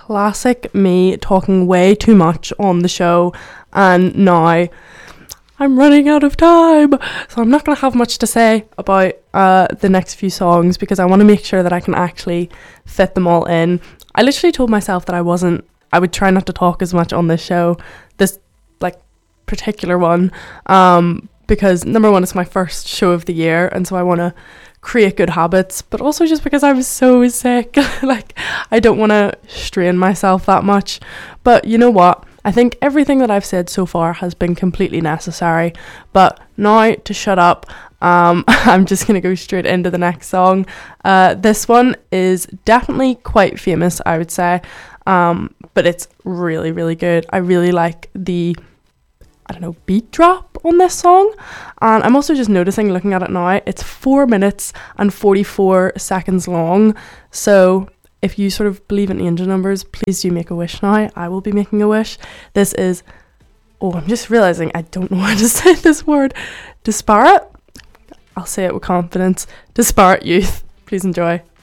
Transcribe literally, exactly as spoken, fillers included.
classic me talking way too much on the show, and now I'm running out of time, so I'm not going to have much to say about uh, the next few songs because I want to make sure that I can actually fit them all in. I literally told myself that I wasn't, I would try not to talk as much on this show, this like particular one, um, because number one, it's my first show of the year, and so I want to create good habits, but also just because I was so sick, like I don't want to strain myself that much. But you know what? I think everything that I've said so far has been completely necessary, but now to shut up, um, I'm just going to go straight into the next song. Uh, this one is definitely quite famous, I would say, um, but it's really, really good. I really like the, I don't know, beat drop on this song, and I'm also just noticing, looking at it now, it's four minutes and forty-four seconds long, so if you sort of believe in angel numbers, please do make a wish now. I will be making a wish. This is, oh, I'm just realising I don't know how to say this word. Disparate? I'll say it with confidence. Disparate Youth. Please enjoy.